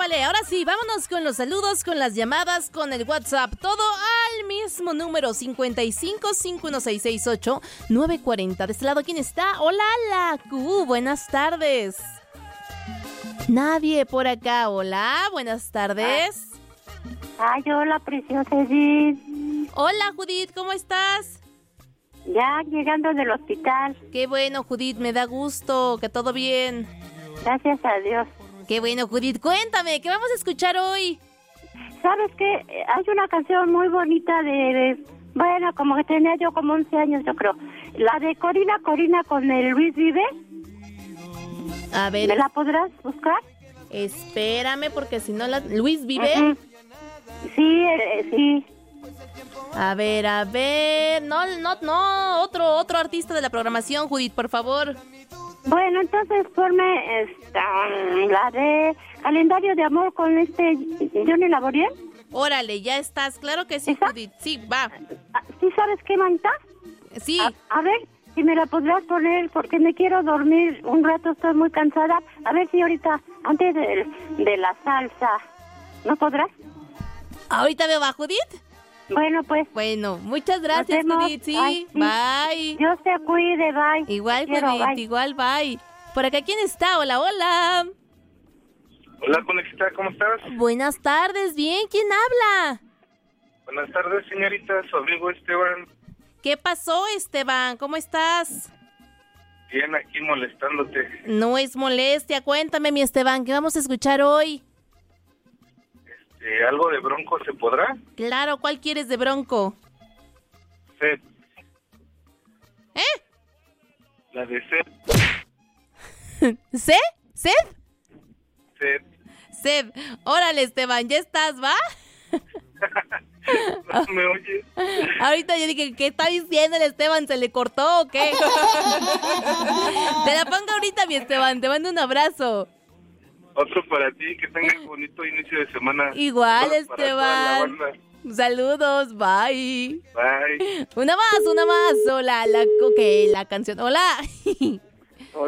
Órale, ahora sí, vámonos con los saludos, con las llamadas, con el WhatsApp. Todo al mismo número, 55-51668-940. De este lado, ¿quién está? Hola, la Q, buenas tardes. Nadie por acá. Hola, buenas tardes. Ay, hola, preciosa Edith. Hola, Judith, ¿cómo estás? Ya llegando del hospital. Qué bueno, Judith, me da gusto, que todo bien. Gracias a Dios. Qué bueno, Judith, cuéntame, ¿qué vamos a escuchar hoy? ¿Sabes qué? Hay una canción muy bonita bueno, como que tenía yo como 11 años, yo creo. La de Corina con el Luis Vive. A ver. ¿Me la podrás buscar? Espérame, porque si no ¿Luis Vive? Uh-huh. Sí, sí. A ver. No. Otro artista de la programación, Judith, por favor. Bueno, entonces ponme la de Calendario de Amor con Johnny Laboriel. Órale, ya estás, claro que sí, ¿Esa? Judith. Sí, va. ¿Sí sabes qué, manita? Sí. A ver, si me la podrás poner, porque me quiero dormir un rato, estoy muy cansada. A ver si ahorita, antes de la salsa, ¿no podrás? ¿Ahorita me va, Judith? Bueno, pues. Bueno, muchas gracias, Judith. Sí, ay, sí, bye. Dios te cuide, bye. Igual, Judith, bye. igual, bye. Por acá, ¿quién está? Hola. Hola, Conexita, ¿cómo estás? Buenas tardes, bien, ¿quién habla? Buenas tardes, señorita, su amigo Esteban. ¿Qué pasó, Esteban? ¿Cómo estás? Bien, aquí molestándote. No es molestia, cuéntame, mi Esteban, ¿qué vamos a escuchar hoy? ¿Algo de Bronco se podrá? Claro, ¿cuál quieres de Bronco? Sed. ¿Eh? La de Sed. ¿Sed? Sed. Sed. Órale, Esteban, ¿ya estás, va? ¿No me oyes? Ahorita yo dije, ¿qué está diciendo el Esteban? ¿Se le cortó o qué? Te la pongo ahorita, mi Esteban, te mando un abrazo. Otro para ti, que tengas bonito inicio de semana. Igual, Todos para toda la Esteban. banda. Saludos, bye. Bye. Una más. Hola, la canción. Hola.